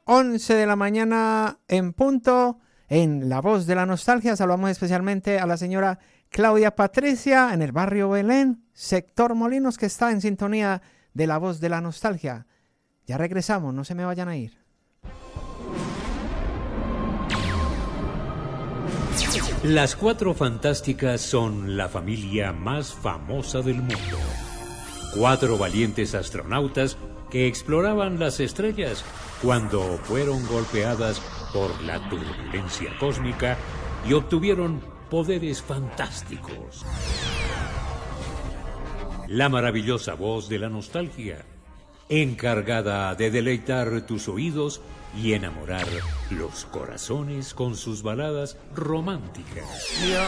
11 de la mañana en punto. En La Voz de la Nostalgia saludamos especialmente a la señora Claudia Patricia en el barrio Belén, sector Molinos, que está en sintonía de La Voz de la Nostalgia. Ya regresamos, no se me vayan a ir. Las Cuatro Fantásticas son la familia más famosa del mundo. 4 valientes astronautas que exploraban las estrellas cuando fueron golpeadas por la turbulencia cósmica y obtuvieron poderes fantásticos. La maravillosa Voz de la Nostalgia, encargada de deleitar tus oídos y enamorar los corazones con sus baladas románticas.